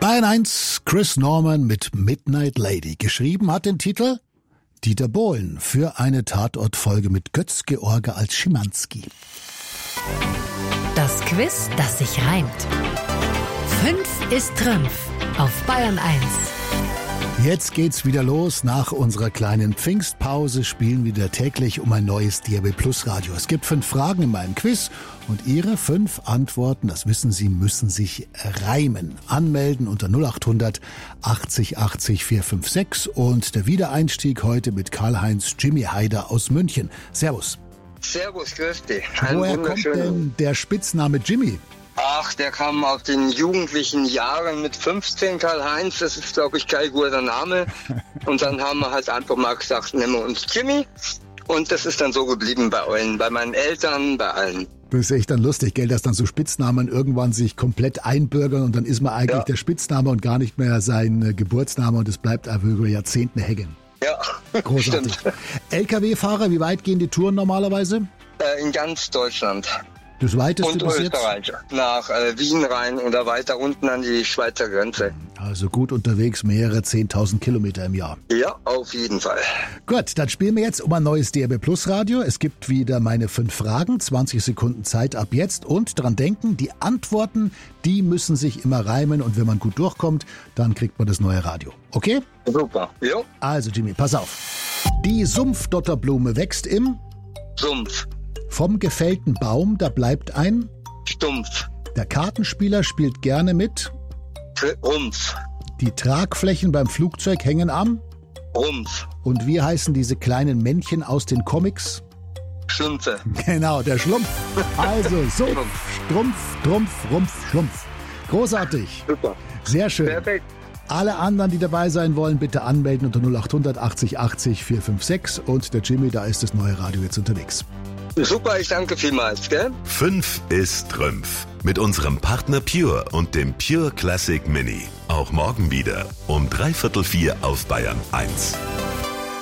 Bayern 1, Chris Norman mit Midnight Lady. Geschrieben hat den Titel Dieter Bohlen für eine Tatortfolge mit Götz George als Schimanski. Das Quiz, das sich reimt. 5 ist Trümpf auf Bayern 1. Jetzt geht's wieder los. Nach unserer kleinen Pfingstpause spielen wir wieder täglich um ein neues DRB Plus Radio. Es gibt 5 Fragen in meinem Quiz und Ihre 5 Antworten, das wissen Sie, müssen sich reimen. Anmelden unter 0800 80 80 456 und der Wiedereinstieg heute mit Karl-Heinz Jimmy Haider aus München. Servus. Servus, grüß dich. Woher kommt denn der Spitzname Jimmy? Ach, der kam aus den jugendlichen Jahren mit 15, Karl-Heinz, das ist, glaube ich, kein guter Name. Und dann haben wir halt einfach mal gesagt, nennen wir uns Jimmy. Und das ist dann so geblieben bei allen, bei meinen Eltern, bei allen. Das ist echt dann lustig, gell, dass dann so Spitznamen irgendwann sich komplett einbürgern und dann ist man eigentlich der Spitzname und gar nicht mehr sein Geburtsname und es bleibt einfach über Jahrzehnte hängen. Ja, großartig. Stimmt. LKW-Fahrer, wie weit gehen die Touren normalerweise? In ganz Deutschland. Das weiteste Und bis jetzt? Österreich. Nach Wien rein oder weiter unten an die Schweizer Grenze. Also gut unterwegs, mehrere 10.000 Kilometer im Jahr. Ja, auf jeden Fall. Gut, dann spielen wir jetzt um ein neues DRB Plus Radio. Es gibt wieder meine 5 Fragen, 20 Sekunden Zeit ab jetzt. Und dran denken, die Antworten, die müssen sich immer reimen. Und wenn man gut durchkommt, dann kriegt man das neue Radio. Okay? Super. Jo. Also Jimmy, pass auf. Die Sumpfdotterblume wächst im Sumpf. Vom gefällten Baum, da bleibt ein Stumpf. Der Kartenspieler spielt gerne mit Rumpf. Die Tragflächen beim Flugzeug hängen am Rumpf. Und wie heißen diese kleinen Männchen aus den Comics? Schlümpfe. Genau, der Schlumpf. Also Sumpf, Strumpf, Trumpf, Rumpf, Schlumpf. Großartig. Super. Sehr schön. Perfekt. Alle anderen, die dabei sein wollen, bitte anmelden unter 0800 80 80 456. Und der Jimmy, da ist das neue Radio jetzt unterwegs. Super, ich danke vielmals, gell? 5 ist Trümpf. Mit unserem Partner Pure und dem Pure Classic Mini. Auch morgen wieder um 3/4 auf Bayern 1.